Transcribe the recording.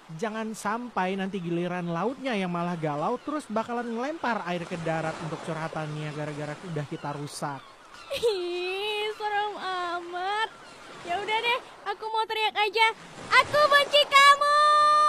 Jangan sampai nanti giliran lautnya yang malah galau terus bakalan ngelempar air ke darat untuk curhatannya gara-gara udah kita rusak. Ih, serem amat. Ya udah deh, aku mau teriak aja. Aku benci kamu.